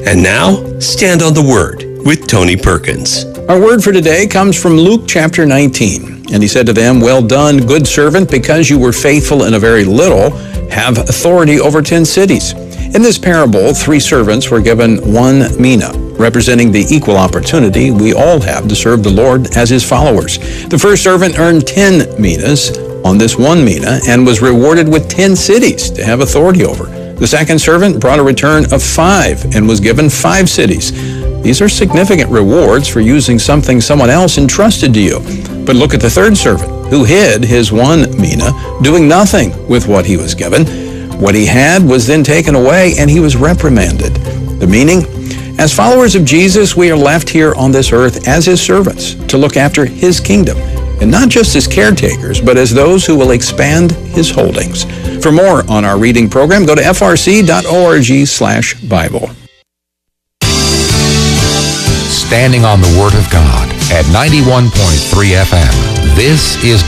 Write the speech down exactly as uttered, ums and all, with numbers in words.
And now, Stand on the Word with Tony Perkins. Our word for today comes from Luke chapter nineteen. And he said to them, "Well done, good servant, because you were faithful in a very little, have authority over ten cities." In this parable, three servants were given one mina, representing the equal opportunity we all have to serve the Lord as his followers. The first servant earned ten minas on this one mina and was rewarded with ten cities to have authority over. The second servant brought a return of five and was given five cities. These are significant rewards for using something someone else entrusted to you. But look at the third servant, who hid his one mina, doing nothing with what he was given. What he had was then taken away, and he was reprimanded. The meaning? As followers of Jesus, we are left here on this earth as his servants to look after his kingdom, and not just as caretakers, but as those who will expand his holdings. For more on our reading program, go to f r c dot org slash Bible. Standing on the Word of God at ninety-one point three F M. This is